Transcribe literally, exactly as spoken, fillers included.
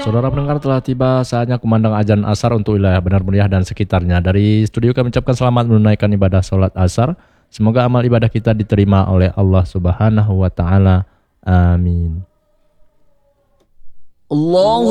Saudara pendengar, telah tiba saatnya kumandang azan asar untuk wilayah Benar Meriah dan sekitarnya. Dari studio kami ucapkan selamat menunaikan ibadah sholat asar. Semoga amal ibadah kita diterima oleh Allah Subhanahu wa Ta'ala. Amin. Allah